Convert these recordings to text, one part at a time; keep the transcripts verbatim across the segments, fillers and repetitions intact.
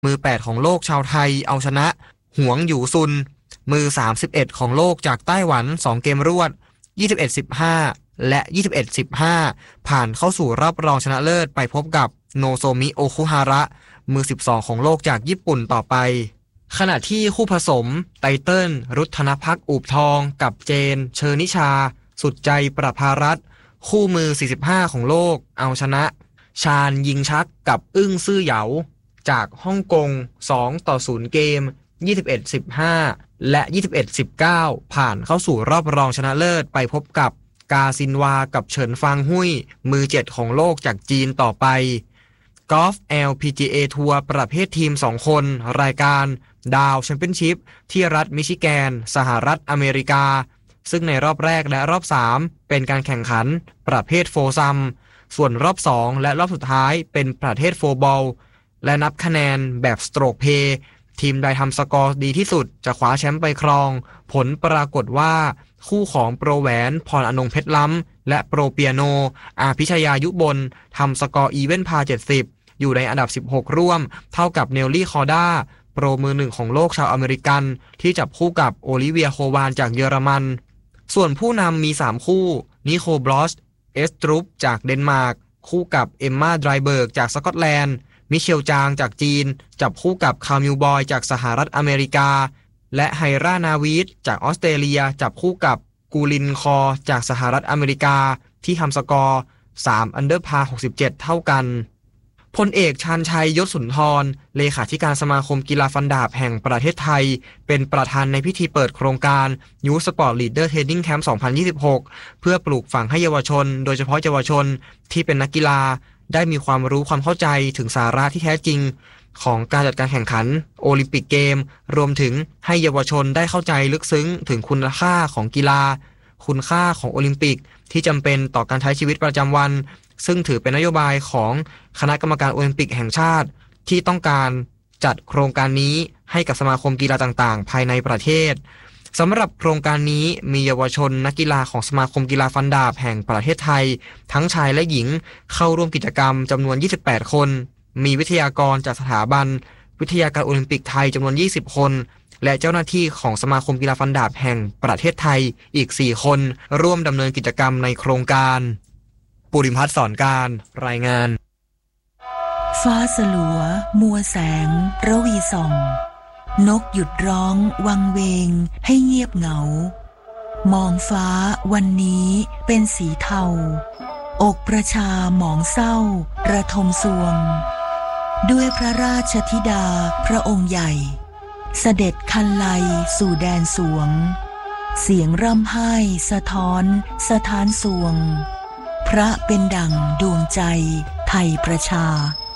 มือแปดของโลกชาวไทยเอาชนะหวงหยูซุนมือสามสิบเอ็ดของโลกจากไต้หวันสองเกมรวด ยี่สิบเอ็ดสิบห้า และ ยี่สิบเอ็ดสิบห้า ผ่านเข้าสู่รอบรองชนะเลิศไปพบกับโนโซมิโอคุฮาระมือสิบสองของโลกจากญี่ปุ่นต่อไปขณะที่คู่ผสมไตเติ้ลรุทธนภักอูบทองกับเจนเชอนิชาสุดใจประภารัตน์คู่มือสี่สิบห้าของโลกเอาชนะชาญยิงชักกับอึ้งซื่อเหยาจากฮ่องกงสองต่อศูนย์เกม ยี่สิบเอ็ดสิบห้า และ ยี่สิบเอ็ดสิบเก้า ผ่านเข้าสู่รอบรองชนะเลิศไปพบกับกาซินวากับเฉินฟางหุ้ยมือเจ็ดของโลกจากจีนต่อไปกอล์ฟ แอล พี จี เอ ทัวร์ประเภททีมสองคนรายการดาวแชมเปี้ยนชิพที่รัฐมิชิแกนสหรัฐอเมริกาซึ่งในรอบแรกและรอบสามเป็นการแข่งขันประเภทโฟร์ซัมส่วนรอบสองและรอบสุดท้ายเป็นประเภทโฟร์บอลและนับคะแนนแบบสโตรกเพย์ทีมใดทำสกอร์ดีที่สุดจะคว้าแชมป์ไปครองผลปรากฏว่าคู่ของโปรแหวนพรอนงเพชรล้ำและโปรเปียโนอาพิชยายุบลทำสกอร์อีเวนต์พาเจ็ดสิบอยู่ในอันดับสิบหกร่วมเท่ากับเนลลี่คอร์ด้าโปรมือหนึ่งของโลกชาวอเมริกันที่จับคู่กับโอลิเวียโควานจากเยอรมันส่วนผู้นำมีสามคู่นิโคบลอสเอสตรูปจากเดนมาร์กคู่กับเอมมาไดรเบิร์กจากสกอตแลนด์มิเชลจางจากจีนจับคู่กับคามิลบอยจากสหรัฐอเมริกาและไฮรานาวีดจากออสเตรเลียจับคู่กับกูลินคอจากสหรัฐอเมริกาที่ทำสกอร์สามอันเดอร์พาหกสิบเจ็ดเท่ากันพลเอกชาญชัยยศสุนทรเลขาธิการสมาคมกีฬาฟันดาบแห่งประเทศไทยเป็นประธานในพิธีเปิดโครงการ Youth Sport Leader Training Camp สองพันยี่สิบหกเพื่อปลูกฝังให้เยาวชนโดยเฉพาะเยาวชนที่เป็นนักกีฬาได้มีความรู้ความเข้าใจถึงสาระที่แท้จริงของการจัดการแข่งขันโอลิมปิกเกมรวมถึงให้เยาวชนได้เข้าใจลึกซึ้งถึงคุณค่าของกีฬาคุณค่าของโอลิมปิกที่จำเป็นต่อการใช้ชีวิตประจำวันซึ่งถือเป็นนโยบายของคณะกรรมการโอลิมปิกแห่งชาติที่ต้องการจัดโครงการนี้ให้กับสมาคมกีฬาต่างๆภายในประเทศสำหรับโครงการนี้มีเยาวชนนักกีฬาของสมาคมกีฬาฟันดาบแห่งประเทศไทยทั้งชายและหญิงเข้าร่วมกิจกรรมจำนวนยี่สิบแปดคนมีวิทยากรจากสถาบันวิทยาการโอลิมปิกไทยจำนวนยี่สิบคนและเจ้าหน้าที่ของสมาคมกีฬาฟันดาบแห่งประเทศไทยอีกสี่คนร่วมดำเนินกิจกรรมในโครงการปุริพัฒน์สอนการรายงานฟ้าสลัวมัวแสงระวีส่องนกหยุดร้องวังเวงให้เงียบเหงามองฟ้าวันนี้เป็นสีเทาอกประชาหมองเศร้าระทมสวงด้วยพระราชธิดาพระองค์ใหญ่เสด็จคันไลสู่แดนสวงเสียงร่ำไห้สะท้อนสะท้านสวงพระเป็นดั่งดวงใจไทยประชา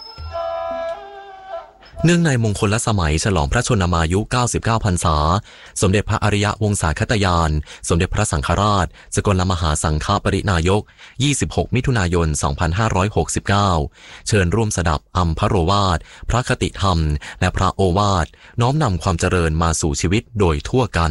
เนื่องในมงคลสมัยฉลองพระชนมายุเก้าสิบเก้าพรรษาสมเด็จพระอริยวงศาคตยานสมเด็จพระสังฆราชสกลมหาสังฆปรินายกยี่สิบหกมิถุนายนสองพันห้าร้อยหกสิบเก้าเชิญร่วมสดับอัมพโรวาทพระคติธรรมและพระโอวาทน้อมนำความเจริญมาสู่ชีวิตโดยทั่วกัน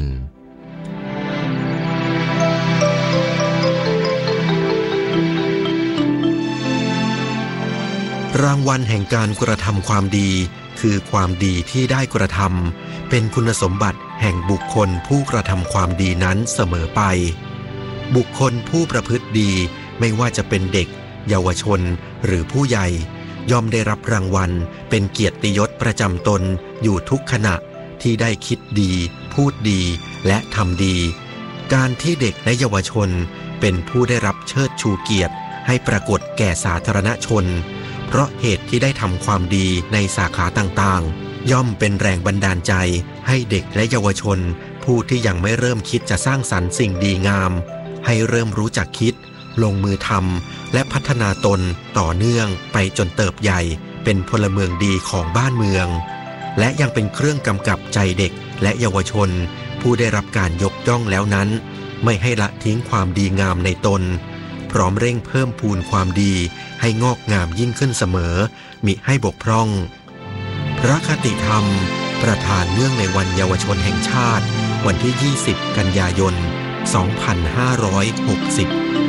รางวัลแห่งการกระทำความดีคือความดีที่ได้กระทำเป็นคุณสมบัติแห่งบุคคลผู้กระทำความดีนั้นเสมอไปบุคคลผู้ประพฤติดีไม่ว่าจะเป็นเด็กเยาวชนหรือผู้ใหญ่ย่อมได้รับรางวัลเป็นเกียรติยศประจำตนอยู่ทุกขณะที่ได้คิดดีพูดดีและทำดีการที่เด็กและเยาวชนเป็นผู้ได้รับเชิดชูเกียรติให้ปรากฏแก่สาธารณชนเพราะเหตุที่ได้ทำความดีในสาขาต่างๆย่อมเป็นแรงบันดาลใจให้เด็กและเยาวชนผู้ที่ยังไม่เริ่มคิดจะสร้างสรรค์สิ่งดีงามให้เริ่มรู้จักคิดลงมือทำและพัฒนาตนต่อเนื่องไปจนเติบใหญ่เป็นพลเมืองดีของบ้านเมืองและยังเป็นเครื่องกำกับใจเด็กและเยาวชนผู้ได้รับการยกย่องแล้วนั้นไม่ให้ละทิ้งความดีงามในตนพร้อมเร่งเพิ่มพูนความดีให้งอกงามยิ่งขึ้นเสมอมิให้บกพร่องพระคติธรรมประธานเนื่องในวันเยาวชนแห่งชาติวันที่ยี่สิบกันยายนสองพันห้าร้อยหกสิบ